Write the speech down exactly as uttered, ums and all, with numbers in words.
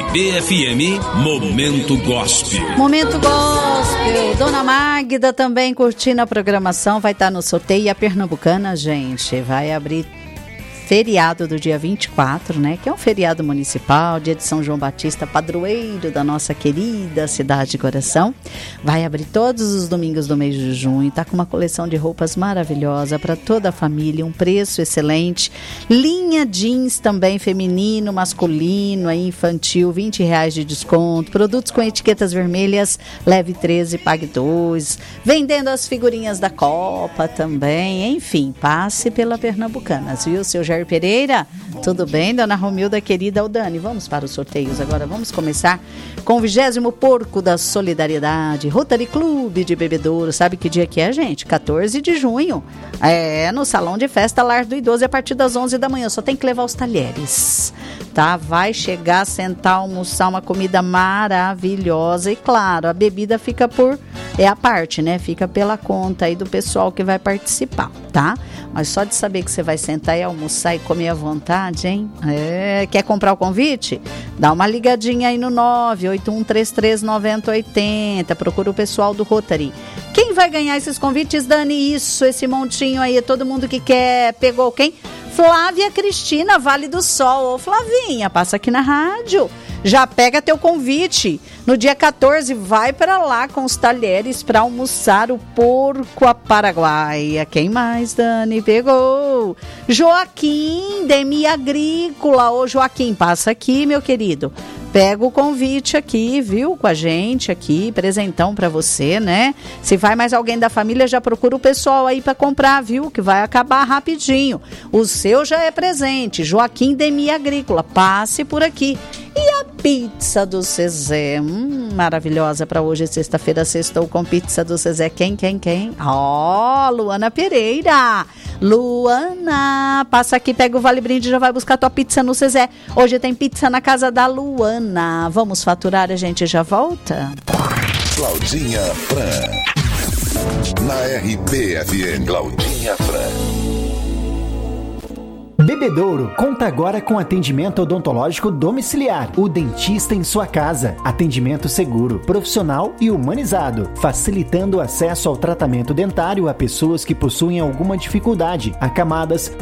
R B F M, Momento Gospel. Momento Gospel. Dona Magda também curtindo a programação, vai estar no sorteio. E a Pernambucana, gente, vai abrir feriado do dia vinte e quatro, né? Que é um feriado municipal, dia de São João Batista, padroeiro da nossa querida cidade de coração. Vai abrir todos os domingos do mês de junho. Tá com uma coleção de roupas maravilhosa para toda a família, um preço excelente. Linha jeans também feminino, masculino, aí infantil, vinte reais de desconto. Produtos com etiquetas vermelhas, leve treze, pague dois. Vendendo as figurinhas da Copa também. Enfim, passe pela Pernambucanas, viu, seu Jair Pereira? Tudo bem, dona Romilda querida? O Dani, vamos para os sorteios agora. Vamos começar com o vigésimo Porco da Solidariedade, Rotary Clube de Bebedouro. Sabe que dia que é, gente? quatorze de junho. É, no Salão de Festa Lar do Idoso, a partir das onze da manhã. Só tem que levar os talheres, tá? Vai chegar, sentar, almoçar uma comida maravilhosa. E claro, a bebida fica por... é a parte, né? Fica pela conta aí do pessoal que vai participar, tá? Mas só de saber que você vai sentar e almoçar e comer à vontade, hein? É, quer comprar o convite? Dá uma ligadinha aí no nove oito um três três nove zero oito zero. Procura o pessoal do Rotary. Quem vai ganhar esses convites, Dani? Isso, esse montinho aí, todo mundo que quer. Pegou quem? Flávia Cristina, Vale do Sol. Ô, Flavinha, passa aqui na rádio. Já pega teu convite. No dia quatorze, vai para lá com os talheres para almoçar o porco à paraguaia. Quem mais, Dani? Pegou. Joaquim, Demi Agrícola. Ô, Joaquim, passa aqui, meu querido. Pega o convite aqui, viu? Com a gente aqui, presentão pra você, né? Se vai mais alguém da família, já procura o pessoal aí pra comprar, viu? Que vai acabar rapidinho. O seu já é presente. Joaquim Demi Agrícola, passe por aqui. E a pizza do Zezé, hum, maravilhosa para hoje, sexta-feira, sextou com pizza do Zezé. Quem, quem, quem? Ó, oh, Luana Pereira. Luana, passa aqui, pega o Vale Brinde e já vai buscar tua pizza no Zezé. Hoje tem pizza na casa da Luana. Vamos faturar, a gente já volta? Claudinha Fran, na R B F M. Claudinha Fran. Bebedouro conta agora com atendimento odontológico domiciliar. O dentista em sua casa. Atendimento seguro, profissional e humanizado, facilitando o acesso ao tratamento dentário a pessoas que possuem alguma dificuldade, acamadas,